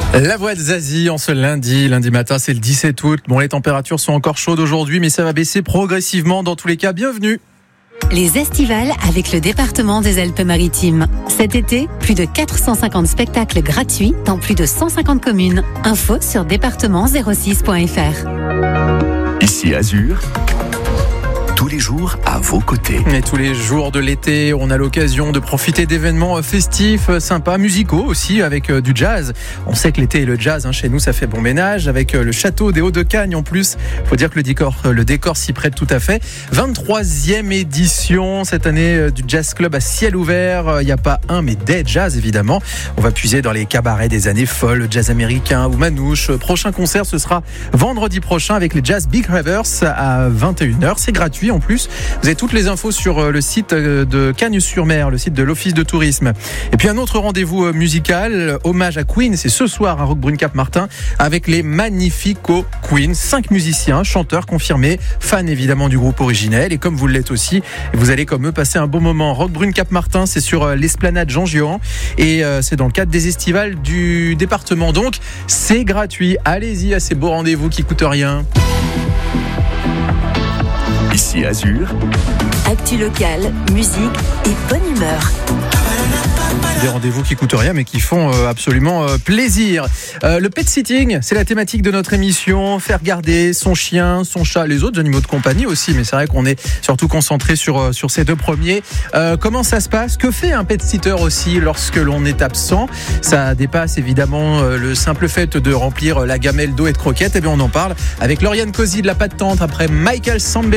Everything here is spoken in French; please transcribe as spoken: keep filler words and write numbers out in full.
La voix de Zazie en ce lundi, lundi matin, c'est le dix-sept août. Bon, les températures sont encore chaudes aujourd'hui, mais ça va baisser progressivement dans tous les cas. Bienvenue. Les Estivales avec le département des Alpes-Maritimes. Cet été, plus de quatre cent cinquante spectacles gratuits dans plus de cent cinquante communes. Info sur département zéro six point f r. Ici Azur, tous les jours à vos côtés. Et tous les jours de l'été, on a l'occasion de profiter d'événements festifs, sympas, musicaux aussi, avec du jazz. On sait que l'été et le jazz, hein, chez nous, ça fait bon ménage, avec le château des Hauts-de-Cagnes en plus. Faut dire que le décor, le décor s'y prête tout à fait. vingt-troisième édition cette année du Jazz Club à ciel ouvert. Il n'y a pas un, mais des jazz évidemment. On va puiser dans les cabarets des années folles, jazz américain ou manouche. Prochain concert, ce sera vendredi prochain avec les Jazz Big Rivers à vingt et une heures. C'est gratuit en plus. Vous avez toutes les infos sur le site de Cagnes-sur-Mer, le site de l'Office de tourisme. Et puis un autre rendez-vous musical, hommage à Queen, c'est ce soir à Roquebrune-Cap-Martin avec les Magnifico Queen. Cinq musiciens, chanteurs confirmés, fans évidemment du groupe originel. Et comme vous l'êtes aussi, vous allez comme eux passer un bon moment. Roquebrune-Cap-Martin, c'est sur l'esplanade Jean-Géant et c'est dans le cadre des estivales du département. Donc c'est gratuit. Allez-y à ces beaux rendez-vous qui coûtent rien. Ici Azur, actu locale, musique et bonne humeur. Des rendez-vous qui coûtent rien mais qui font absolument plaisir. Euh, le pet sitting, c'est la thématique de notre émission. Faire garder son chien, son chat, les autres animaux de compagnie aussi, mais c'est vrai qu'on est surtout concentré sur, sur ces deux premiers. Euh, comment ça se passe ? Que fait un pet sitter aussi lorsque l'on est absent ? Ça dépasse évidemment le simple fait de remplir la gamelle d'eau et de croquettes. Et bien on en parle avec Lauriane Cosi de la Patte Tendre après Michael Sambello.